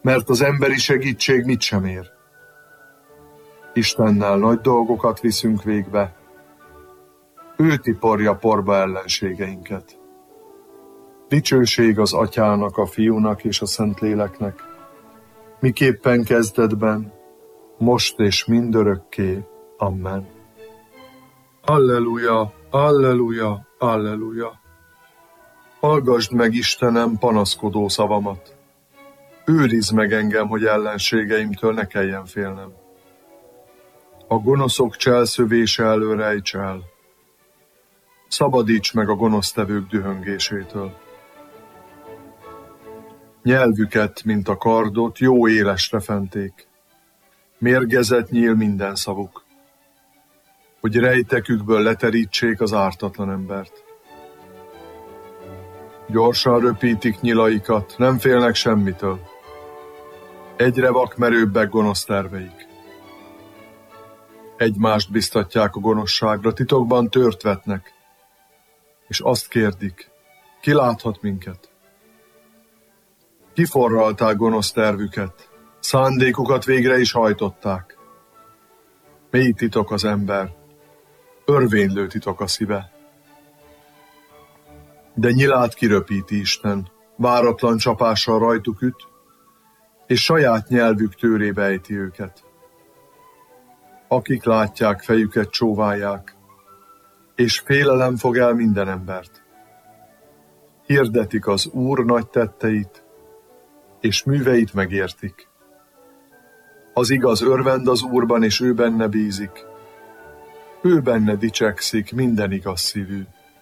mert az emberi segítség mit sem ér. Istennel nagy dolgokat viszünk végbe. Ő tiporja porba ellenségeinket. Dicsőség az Atyának, a Fiúnak és a Szentléleknek, miképpen kezdetben, most és mindörökké. Amen. Alleluja, alleluja, alleluja. Hallgasd meg, Istenem, panaszkodó szavamat. Őrizd meg engem, hogy ellenségeimtől ne kelljen félnem. A gonoszok cselszövése elől rejts el. Szabadíts meg a gonosztevők dühöngésétől. Nyelvüket, mint a kardot, jó élesre fenték. Mérgezett nyíl minden szavuk, hogy rejtekükből leterítsék az ártatlan embert. Gyorsan röpítik nyilaikat, nem félnek semmitől. Egyre vakmerőbbek gonosz terveik. Egymást biztatják a gonoszságra, titokban tört vetnek, és azt kérdik, ki láthat minket? Kiforralták gonosz tervüket, szándékukat végre is hajtották. Mély titok az ember, örvénylő titok a szíve. De nyilát kiröpíti Isten, váratlan csapással rajtuk üt, és saját nyelvük tőrébe ejti őket. Akik látják, fejüket csóválják, és félelem fog el minden embert. Hirdetik az Úr nagy tetteit, és műveit megértik. Az igaz örvend az Úrban, és ő benne bízik. Ő benne dicsekszik minden igaz szívű.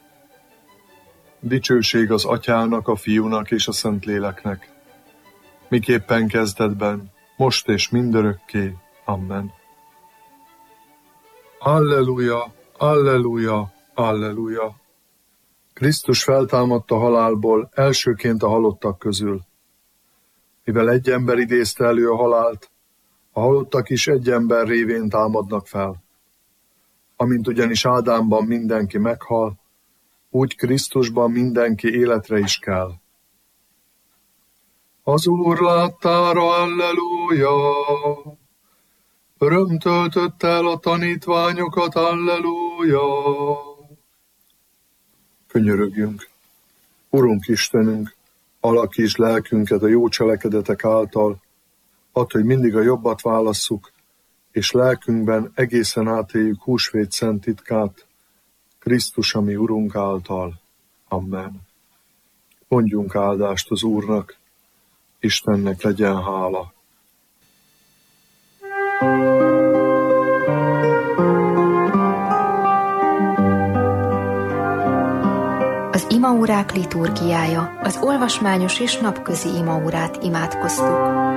Dicsőség az Atyának, a Fiúnak és a Szentléleknek, miképpen kezdetben, most és mindörökké. Amen. Alleluja, alleluja, alleluja. Krisztus feltámadt a halálból elsőként a halottak közül. Mivel egy ember idézte elő a halált, a halottak is egy ember révén támadnak fel. Amint ugyanis Ádámban mindenki meghal, úgy Krisztusban mindenki életre is kell. Az Úr láttára, alleluja! Öröm töltött el a tanítványokat, alleluja! Könyörögjünk! Urunk Istenünk, alakítsd lelkünket a jó cselekedetek által, add, hogy mindig a jobbat válasszuk, és lelkünkben egészen átéljük húsvét szent titkát, Krisztus, a mi Urunk által. Amen. Mondjunk áldást az Úrnak, Istennek legyen hála. Az imaórák liturgiája, az olvasmányos és napközi imaórát imádkoztuk.